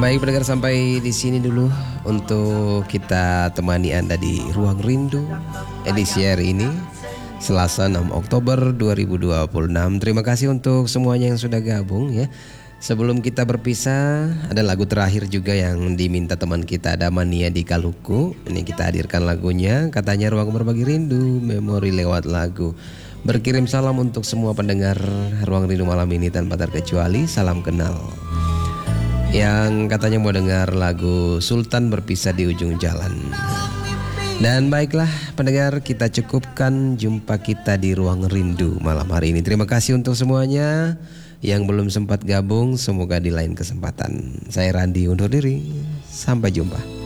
Baik pendengar, sampai di sini dulu untuk kita temani Anda di Ruang Rindu edisi hari ini, Selasa 6 Oktober 2026. Terima kasih untuk semuanya yang sudah gabung ya. Sebelum kita berpisah, ada lagu terakhir juga yang diminta teman kita, ada Mania di Kaluku. Ini kita hadirkan lagunya, katanya Ruang Berbagi Rindu, memori lewat lagu. Berkirim salam untuk semua pendengar Ruang Rindu malam ini tanpa terkecuali, salam kenal. Yang katanya mau dengar lagu Sultan Berpisah di Ujung Jalan. Dan baiklah pendengar, kita cukupkan jumpa kita di Ruang Rindu malam hari ini. Terima kasih untuk semuanya yang belum sempat gabung, semoga di lain kesempatan. Saya Randi undur diri, sampai jumpa.